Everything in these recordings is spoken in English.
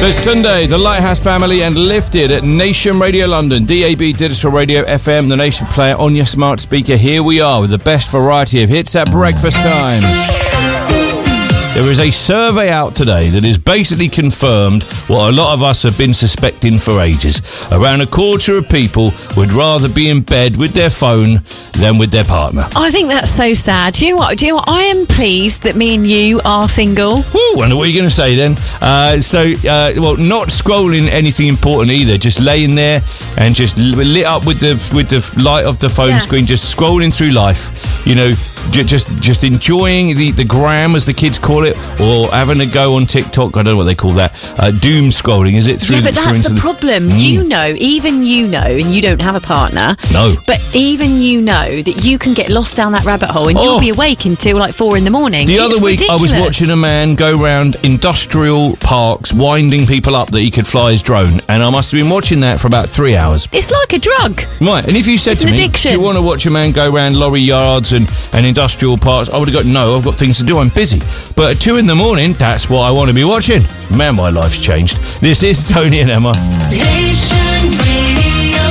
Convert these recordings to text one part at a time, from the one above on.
There's Tunde, the Lighthouse Family, and Lifted at Nation Radio London, DAB Digital Radio FM, the Nation Player on your smart speaker. Here we are with the best variety of hits at breakfast time. There is a survey out today that has basically confirmed what a lot of us have been suspecting for ages. Around a quarter of people would rather be in bed with their phone than with their partner. I think that's so sad. Do you know what? I am pleased that me and you are single. Woo, wonder what you're going to say then. Well, not scrolling anything important either. Just laying there and just lit up with the light of the phone screen, just scrolling through life. You know, just enjoying the gram, as the kids call it, or having a go on TikTok. I don't know what they call that. Doom scrolling, is it? But that's the problem. Even you know, and you don't have a partner. No. But even you know that you can get lost down that rabbit hole and you'll be awake until like 4 a.m. The other week, ridiculous. I was watching a man go round industrial parks, winding people up that he could fly his drone, and I must have been watching that for about 3 hours. It's like a drug. Right, and if you said It's to an me, addiction. do you want to watch a man go round lorry yards and industrial parks, I would have gone, no, I've got things to do, I'm busy. But at 2 a.m, that's what I want to be watching. Man, my life's changed. This is Tony and Emma. Nation Radio.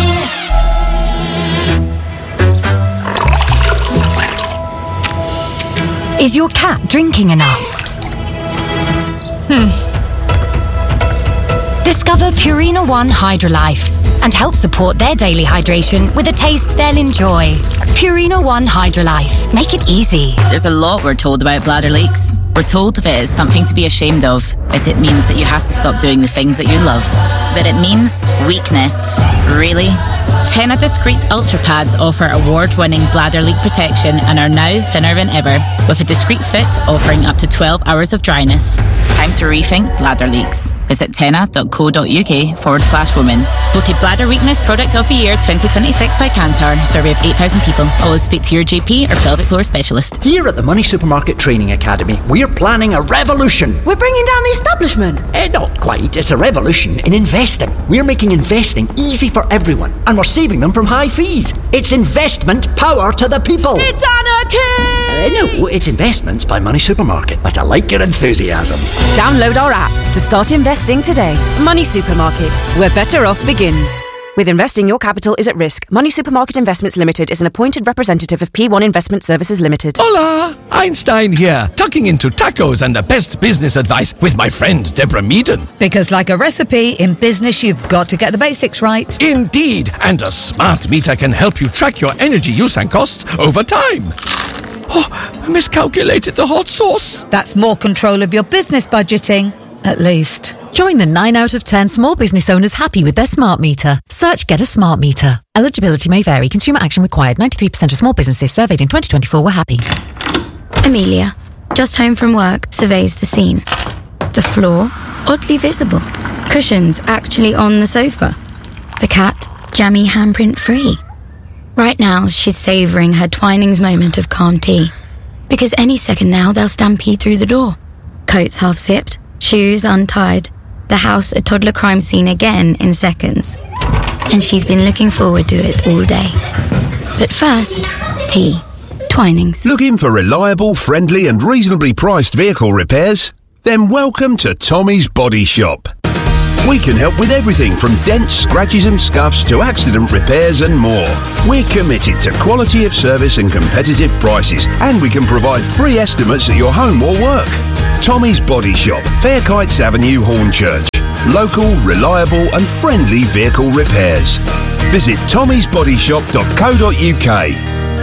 Is your cat drinking enough? Discover Purina One Hydrolife and help support their daily hydration with a taste they'll enjoy. Purina One Hydrolife. Make it easy. There's a lot we're told about bladder leaks. We're told of it as something to be ashamed of, but it means that you have to stop doing the things that you love. But it means weakness. Really? Tena Discreet Ultra Pads offer award-winning bladder leak protection and are now thinner than ever, with a discreet fit offering up to 12 hours of dryness. It's time to rethink bladder leaks. Visit tena.co.uk/women. Voted Bladder Weakness Product of the Year 2026 by Kantar. Survey of 8,000 people. Always speak to your GP or pelvic floor specialist. Here at the Money Supermarket Training Academy, we're planning a revolution. We're bringing down the establishment. Not quite. It's a revolution in investing. We're making investing easy for everyone, and we're saving them from high fees. It's investment power to the people. It's anarchy! No, it's Investments by Money Supermarket. But I like your enthusiasm. Download our app to start investing today. Money Supermarket, where better off begins. With investing, your capital is at risk. Money Supermarket Investments Limited is an appointed representative of P1 Investment Services Limited. Hola! Einstein here, tucking into tacos and the best business advice with my friend Deborah Meaden. Because like a recipe, in business you've got to get the basics right. Indeed, and a smart meter can help you track your energy use and costs over time. Oh, I miscalculated the hot sauce. That's more control of your business budgeting, at least. Join the 9 out of 10 small business owners happy with their smart meter. Search Get a Smart Meter. Eligibility may vary. Consumer action required. 93% of small businesses surveyed in 2024 were happy. Amelia, just home from work, surveys the scene. The floor, oddly visible. Cushions actually on the sofa. The cat, jammy handprint free. Right now, she's savouring her Twinings moment of calm tea. Because any second now, they'll stampede through the door. Coats half zipped, shoes untied. The house a toddler crime scene again in seconds. And she's been looking forward to it all day. But first, tea. Twinings. Looking for reliable, friendly and reasonably priced vehicle repairs? Then welcome to Tommy's Body Shop. We can help with everything from dents, scratches and scuffs to accident repairs and more. We're committed to quality of service and competitive prices, and we can provide free estimates at your home or work. Tommy's Body Shop, Fairkites Avenue, Hornchurch. Local, reliable and friendly vehicle repairs. Visit tommysbodyshop.co.uk.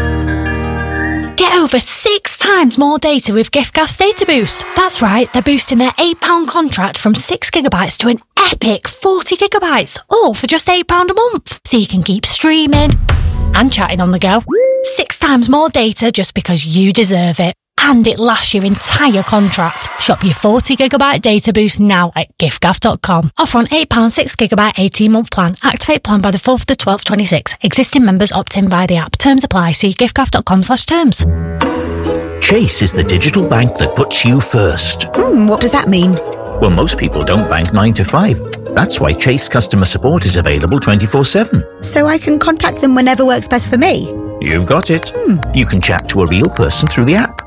Get over 6 times more data with giffgaff's Data Boost. That's right, they're boosting their £8 contract from 6 gigabytes to an epic 40 gigabytes, all for just £8 a month. So you can keep streaming and chatting on the go. 6 times more data just because you deserve it. And it lasts your entire contract. Shop your 40 gigabyte data boost now at giffgaff.com. Offer on £8 6 gigabyte 18-month plan. Activate plan by the 4th to 12th 26. Existing members opt in via the app. Terms apply. See giffgaff.com/terms. Chase is the digital bank that puts you first. What does that mean? Well, most people don't bank 9 to 5. That's why Chase customer support is available 24/7. So I can contact them whenever works best for me? You've got it. You can chat to a real person through the app.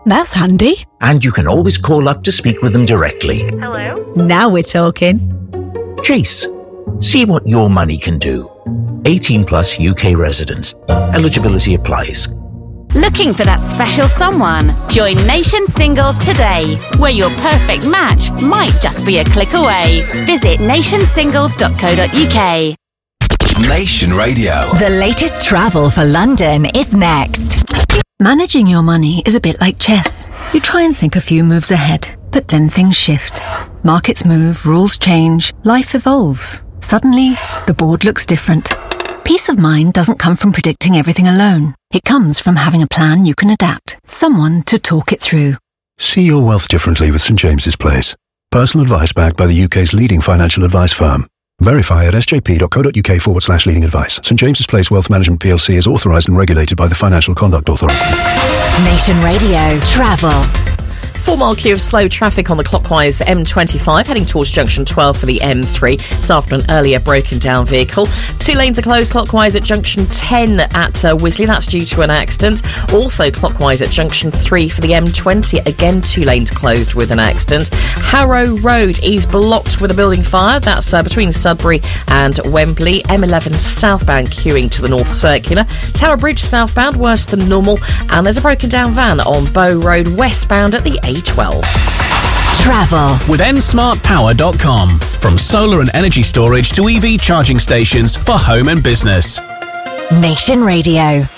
That's handy. And you can always call up to speak with them directly. Hello? Now we're talking. Chase, see what your money can do. 18 plus UK residents. Eligibility applies. Looking for that special someone? Join Nation Singles today, where your perfect match might just be a click away. Visit nationsingles.co.uk. Nation Radio. The latest travel for London is next. Managing your money is a bit like chess. You try and think a few moves ahead, but then things shift. Markets move, rules change, life evolves. Suddenly, the board looks different. Peace of mind doesn't come from predicting everything alone. It comes from having a plan you can adapt, someone to talk it through. See your wealth differently with St James's Place. Personal advice backed by the UK's leading financial advice firm. Verify at sjp.co.uk/leading advice. St James's Place Wealth Management PLC is authorised and regulated by the Financial Conduct Authority. Nation Radio Travel. 4-mile queue of slow traffic on the clockwise M25 heading towards junction 12 for the M3. It's after an earlier broken down vehicle. 2 lanes are closed clockwise at junction 10 at Wisley. That's due to an accident. Also clockwise at junction 3 for the M20. Again, 2 lanes closed with an accident. Harrow Road is blocked with a building fire. That's between Sudbury and Wembley. M11 southbound queuing to the North Circular. Tower Bridge southbound worse than normal. And there's a broken down van on Bow Road westbound at the A12. Travel with nsmartpower.com. From solar and energy storage to EV charging stations for home and business. Nation Radio.